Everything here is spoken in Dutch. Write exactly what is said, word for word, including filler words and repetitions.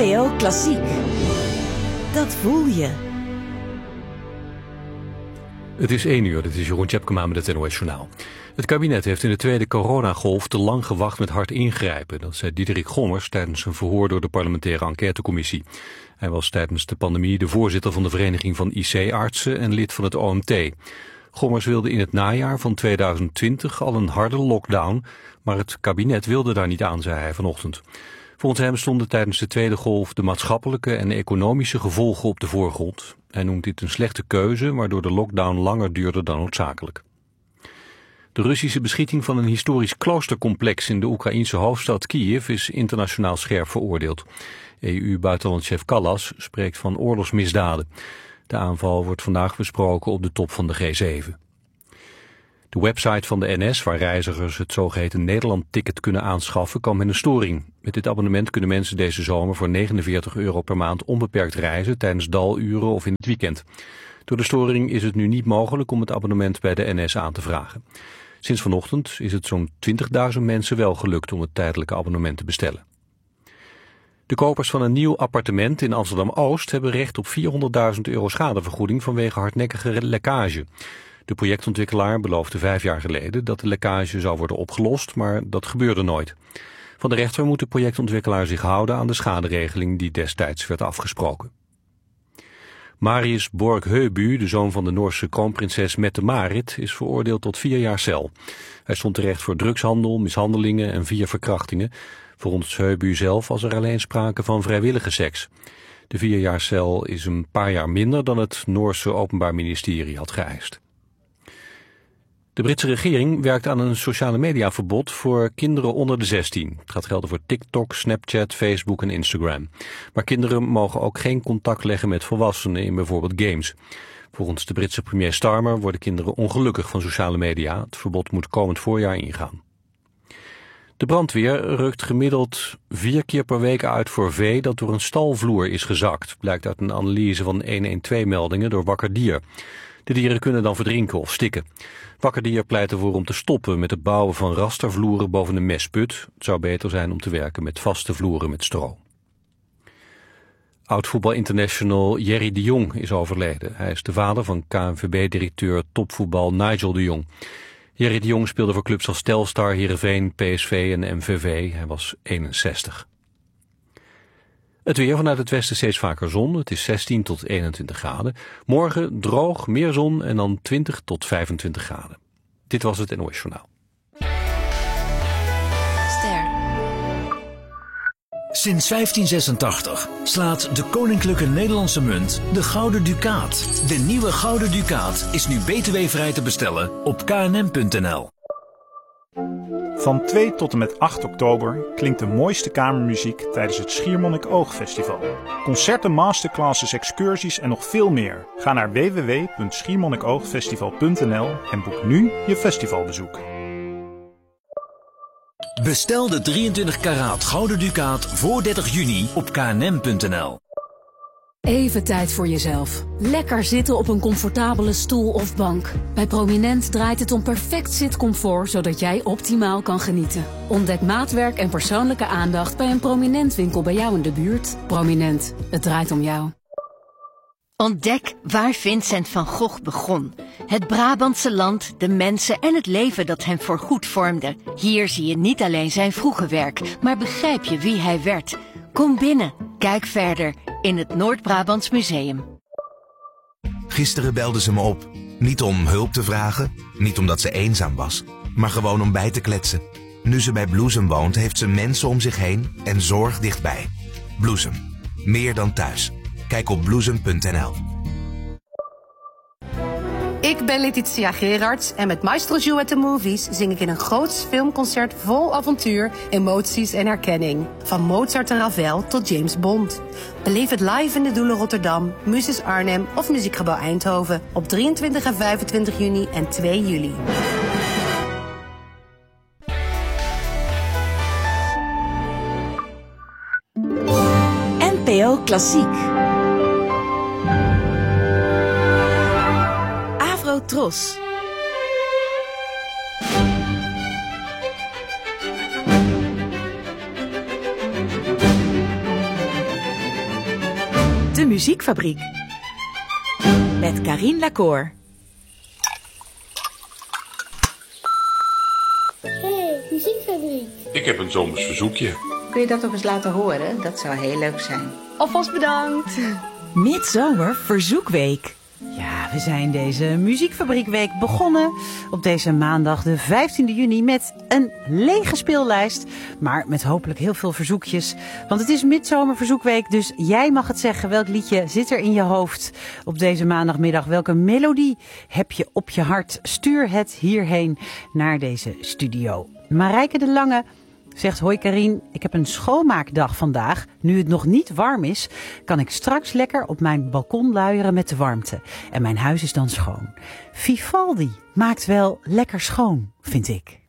N P O Klassiek. Dat voel je. Het is één uur, dit is Jeroen Tjepkema met het N O S Journaal. Het kabinet heeft in de tweede coronagolf te lang gewacht met hard ingrijpen. Dat zei Diederik Gommers tijdens een verhoor door de parlementaire enquêtecommissie. Hij was tijdens de pandemie de voorzitter van de Vereniging van I C-artsen en lid van het O M T. Gommers wilde in het najaar van tweeduizend twintig al een harde lockdown, maar het kabinet wilde daar niet aan, zei hij vanochtend. Volgens hem stonden tijdens de tweede golf de maatschappelijke en economische gevolgen op de voorgrond. Hij noemt dit een slechte keuze, waardoor de lockdown langer duurde dan noodzakelijk. De Russische beschieting van een historisch kloostercomplex in de Oekraïense hoofdstad Kiev is internationaal scherp veroordeeld. E U-buitenlandchef Kallas spreekt van oorlogsmisdaden. De aanval wordt vandaag besproken op de top van de G zeven. De website van de N S, waar reizigers het zogeheten Nederland-ticket kunnen aanschaffen, kwam met een storing. Met dit abonnement kunnen mensen deze zomer voor negenenveertig euro per maand onbeperkt reizen tijdens daluren of in het weekend. Door de storing is het nu niet mogelijk om het abonnement bij de N S aan te vragen. Sinds vanochtend is het zo'n twintigduizend mensen wel gelukt om het tijdelijke abonnement te bestellen. De kopers van een nieuw appartement in Amsterdam-Oost hebben recht op vierhonderdduizend euro schadevergoeding vanwege hardnekkige lekkage. De projectontwikkelaar beloofde vijf jaar geleden dat de lekkage zou worden opgelost, maar dat gebeurde nooit. Van de rechter moet de projectontwikkelaar zich houden aan de schaderegeling die destijds werd afgesproken. Marius Borg-Heubu, de zoon van de Noorse kroonprinses Mette-Marit, is veroordeeld tot vier jaar cel. Hij stond terecht voor drugshandel, mishandelingen en vier verkrachtingen. Volgens Heubu zelf was er alleen sprake van vrijwillige seks. De vier jaar cel is een paar jaar minder dan het Noorse Openbaar Ministerie had geëist. De Britse regering werkt aan een sociale mediaverbod voor kinderen onder de zestien. Het gaat gelden voor TikTok, Snapchat, Facebook en Instagram. Maar kinderen mogen ook geen contact leggen met volwassenen in bijvoorbeeld games. Volgens de Britse premier Starmer worden kinderen ongelukkig van sociale media. Het verbod moet komend voorjaar ingaan. De brandweer rukt gemiddeld vier keer per week uit voor vee dat door een stalvloer is gezakt. Blijkt uit een analyse van honderdtwaalf-meldingen door Wakker Dier. De dieren kunnen dan verdrinken of stikken. Wakker Dier pleit ervoor om te stoppen met het bouwen van rastervloeren boven een mestput. Het zou beter zijn om te werken met vaste vloeren met stro. Oud-voetbal-international Jerry de Jong is overleden. Hij is de vader van K N V B-directeur topvoetbal Nigel de Jong. Jerry de Jong speelde voor clubs als Telstar, Heerenveen, P S V en M V V. Hij was eenenzestig. Het weer vanuit het westen steeds vaker zon. Het is zestien tot eenentwintig graden. Morgen droog, meer zon en dan twintig tot vijfentwintig graden. Dit was het N O S Journaal. Ster. Sinds vijftien zesentachtig slaat de Koninklijke Nederlandse Munt de Gouden Ducaat. De nieuwe Gouden Ducaat is nu B T W-vrij te bestellen op k n m punt n l. Van twee tot en met acht oktober klinkt de mooiste kamermuziek tijdens het Schiermonnikoog-festival. Concerten, masterclasses, excursies en nog veel meer. Ga naar w w w punt schiermonnikoogfestival punt n l en boek nu je festivalbezoek. Bestel de drieëntwintig karaat Gouden Ducaat voor dertig juni op k n m punt n l. Even tijd voor jezelf. Lekker zitten op een comfortabele stoel of bank. Bij Prominent draait het om perfect zitcomfort, zodat jij optimaal kan genieten. Ontdek maatwerk en persoonlijke aandacht bij een Prominent winkel bij jou in de buurt. Prominent, het draait om jou. Ontdek waar Vincent van Gogh begon. Het Brabantse land, de mensen en het leven dat hem voorgoed vormde. Hier zie je niet alleen zijn vroege werk, maar begrijp je wie hij werd. Kom binnen, kijk verder in het Noord-Brabants Museum. Gisteren belde ze me op. Niet om hulp te vragen, niet omdat ze eenzaam was, maar gewoon om bij te kletsen. Nu ze bij Bloesem woont, heeft ze mensen om zich heen en zorg dichtbij. Bloesem, meer dan thuis. Kijk op bloesem punt n l. Ik ben Letitia Gerards en met Maestro Joe at the Movies zing ik in een groots filmconcert vol avontuur, emoties en herkenning. Van Mozart en Ravel tot James Bond. Beleef het live in de Doelen Rotterdam, Muses Arnhem of Muziekgebouw Eindhoven op drieëntwintig en vijfentwintig juni en twee juli. N P O Klassiek. Tros. De Muziekfabriek. Met Karien Lacour. Hey, Muziekfabriek. Ik heb een zomers verzoekje. Kun je dat ook eens laten horen? Dat zou heel leuk zijn. Alvast bedankt. Midzomer Verzoekweek. Ja, we zijn deze Muziekfabriekweek begonnen op deze maandag de vijftiende juni met een lege speellijst. Maar met hopelijk heel veel verzoekjes. Want het is Midzomerverzoekweek, dus jij mag het zeggen. Welk liedje zit er in je hoofd op deze maandagmiddag? Welke melodie heb je op je hart? Stuur het hierheen naar deze studio. Marijke de Lange zegt: hoi Karien, ik heb een schoonmaakdag vandaag. Nu het nog niet warm is, kan ik straks lekker op mijn balkon luieren met de warmte. En mijn huis is dan schoon. Vivaldi maakt wel lekker schoon, vind ik.